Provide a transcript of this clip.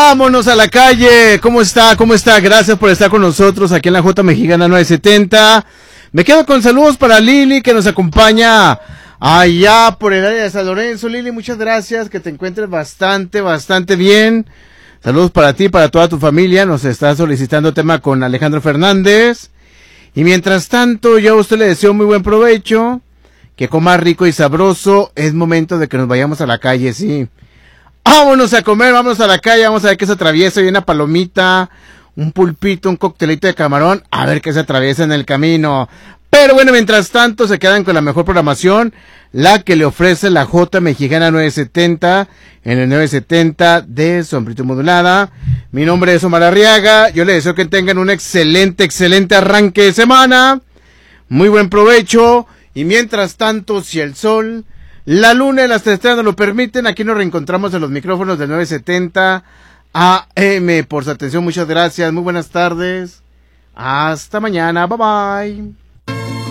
Vámonos a la calle. ¿Cómo está? ¿Cómo está? Gracias por estar con nosotros aquí en la J Mexicana 970. Me quedo con saludos para Lili, que nos acompaña allá por el área de San Lorenzo. Lili, muchas gracias, que te encuentres bastante bien. Saludos para ti, para toda tu familia. Nos está solicitando tema con Alejandro Fernández. Y mientras tanto, yo a usted le deseo muy buen provecho, que coma rico y sabroso. Es momento de que nos vayamos a la calle, sí. Vámonos a comer, vamos a la calle, vamos a ver qué se atraviesa. Hay una palomita, un pulpito, un coctelito de camarón, a ver qué se atraviesa en el camino. Pero bueno, mientras tanto se quedan con la mejor programación, la que le ofrece la J Mexicana 970, en el 970 de su amplitud modulada. Mi nombre es Omar Arriaga, yo les deseo que tengan un excelente arranque de semana, muy buen provecho, y mientras tanto, si el sol, la luna y las estrellas nos lo permiten, aquí nos reencontramos en los micrófonos del 970 AM. Por su atención, muchas gracias, muy buenas tardes, hasta mañana, bye bye.